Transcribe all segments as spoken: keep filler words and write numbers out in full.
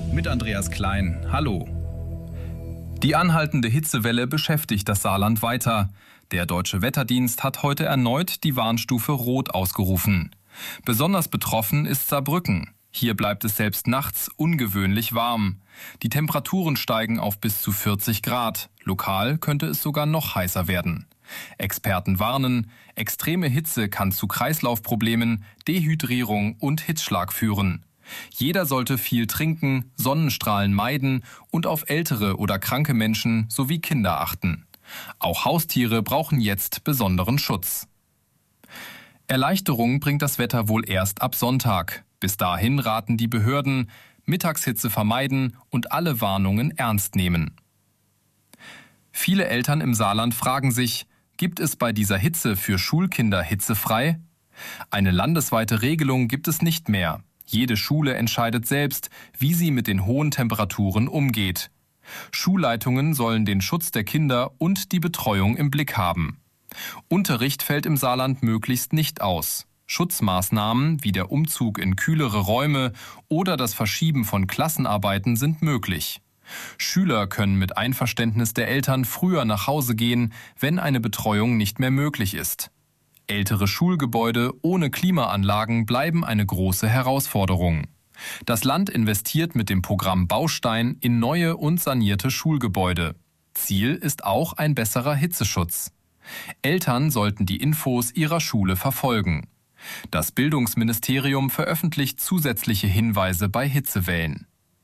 mit Andreas Klein. Hallo. Die anhaltende Hitzewelle beschäftigt das Saarland weiter. Der Deutsche Wetterdienst hat heute erneut die Warnstufe Rot ausgerufen. Besonders betroffen ist Saarbrücken. Hier bleibt es selbst nachts ungewöhnlich warm. Die Temperaturen steigen auf bis zu vierzig Grad. Lokal könnte es sogar noch heißer werden. Experten warnen, extreme Hitze kann zu Kreislaufproblemen, Dehydrierung und Hitzschlag führen. Jeder sollte viel trinken, Sonnenstrahlen meiden und auf ältere oder kranke Menschen sowie Kinder achten. Auch Haustiere brauchen jetzt besonderen Schutz. Erleichterung bringt das Wetter wohl erst ab Sonntag. Bis dahin raten die Behörden, Mittagshitze vermeiden und alle Warnungen ernst nehmen. Viele Eltern im Saarland fragen sich, gibt es bei dieser Hitze für Schulkinder hitzefrei? Eine landesweite Regelung gibt es nicht mehr. Jede Schule entscheidet selbst, wie sie mit den hohen Temperaturen umgeht. Schulleitungen sollen den Schutz der Kinder und die Betreuung im Blick haben. Unterricht fällt im Saarland möglichst nicht aus. Schutzmaßnahmen wie der Umzug in kühlere Räume oder das Verschieben von Klassenarbeiten sind möglich. Schüler können mit Einverständnis der Eltern früher nach Hause gehen, wenn eine Betreuung nicht mehr möglich ist. Ältere Schulgebäude ohne Klimaanlagen bleiben eine große Herausforderung. Das Land investiert mit dem Programm Baustein in neue und sanierte Schulgebäude. Ziel ist auch ein besserer Hitzeschutz. Eltern sollten die Infos ihrer Schule verfolgen. Das Bildungsministerium veröffentlicht zusätzliche Hinweise bei Hitzewellen.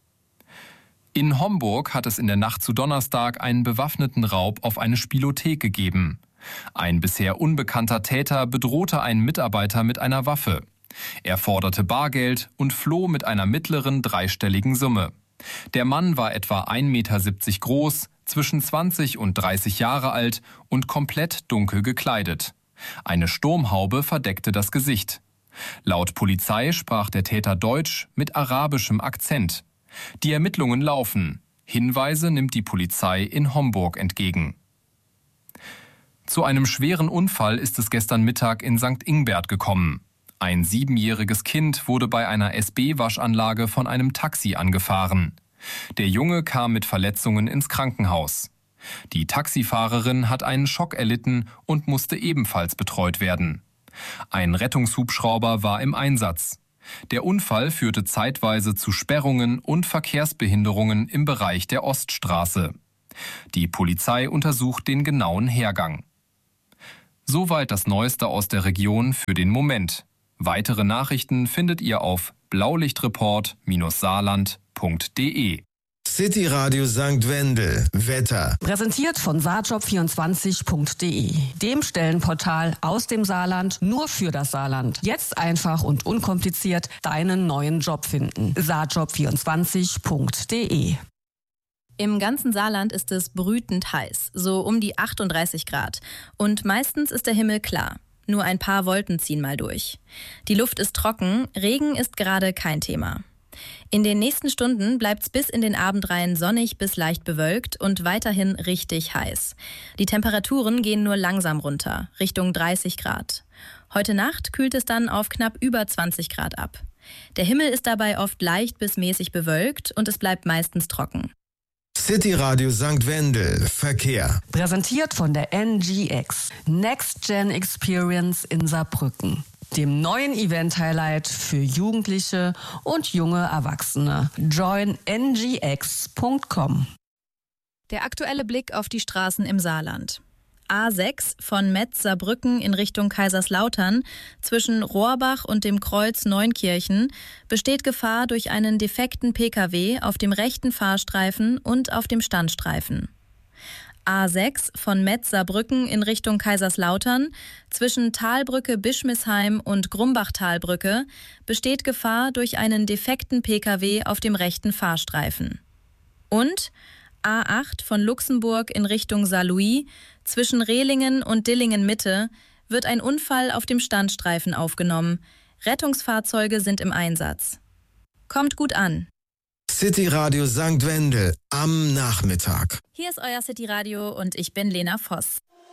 In Homburg hat es in der Nacht zu Donnerstag einen bewaffneten Raub auf eine Spielothek gegeben. Ein bisher unbekannter Täter bedrohte einen Mitarbeiter mit einer Waffe. Er forderte Bargeld und floh mit einer mittleren dreistelligen Summe. Der Mann war etwa ein Meter siebzig groß, zwischen zwanzig und dreißig Jahre alt und komplett dunkel gekleidet. Eine Sturmhaube verdeckte das Gesicht. Laut Polizei sprach der Täter Deutsch mit arabischem Akzent. Die Ermittlungen laufen. Hinweise nimmt die Polizei in Homburg entgegen. Zu einem schweren Unfall ist es gestern Mittag in Sankt Ingbert gekommen. Ein siebenjähriges Kind wurde bei einer S B-Waschanlage von einem Taxi angefahren. Der Junge kam mit Verletzungen ins Krankenhaus. Die Taxifahrerin hat einen Schock erlitten und musste ebenfalls betreut werden. Ein Rettungshubschrauber war im Einsatz. Der Unfall führte zeitweise zu Sperrungen und Verkehrsbehinderungen im Bereich der Oststraße. Die Polizei untersucht den genauen Hergang. Soweit das Neueste aus der Region für den Moment. Weitere Nachrichten findet ihr auf blaulichtreport Bindestrich saarland Punkt de. City Radio Sankt Wendel. Wetter. Präsentiert von saarjob vierundzwanzig Punkt de, dem Stellenportal aus dem Saarland nur für das Saarland. Jetzt einfach und unkompliziert deinen neuen Job finden. saarjob vierundzwanzig Punkt de. Im ganzen Saarland ist es brütend heiß, so um die achtunddreißig Grad. Und meistens ist der Himmel klar. Nur ein paar Wolken ziehen mal durch. Die Luft ist trocken, Regen ist gerade kein Thema. In den nächsten Stunden bleibt's bis in den Abend rein sonnig bis leicht bewölkt und weiterhin richtig heiß. Die Temperaturen gehen nur langsam runter, Richtung dreißig Grad. Heute Nacht kühlt es dann auf knapp über zwanzig Grad ab. Der Himmel ist dabei oft leicht bis mäßig bewölkt und es bleibt meistens trocken. City Radio Sankt Wendel. Verkehr. Präsentiert von der N G X. Next Gen Experience in Saarbrücken. Dem neuen Event-Highlight für Jugendliche und junge Erwachsene. join n g x punkt com. Der aktuelle Blick auf die Straßen im Saarland. A sechs von Metz-Saarbrücken in Richtung Kaiserslautern zwischen Rohrbach und dem Kreuz Neunkirchen besteht Gefahr durch einen defekten P K W auf dem rechten Fahrstreifen und auf dem Standstreifen. A sechs von Metz-Saarbrücken in Richtung Kaiserslautern zwischen Talbrücke Bischmisheim und Grumbach-Talbrücke besteht Gefahr durch einen defekten P K W auf dem rechten Fahrstreifen. Und A acht von Luxemburg in Richtung Saarlouis zwischen Rehlingen und Dillingen-Mitte wird ein Unfall auf dem Standstreifen aufgenommen. Rettungsfahrzeuge sind im Einsatz. Kommt gut an. City Radio Sankt Wendel am Nachmittag. Hier ist euer City Radio und ich bin Lena Voss.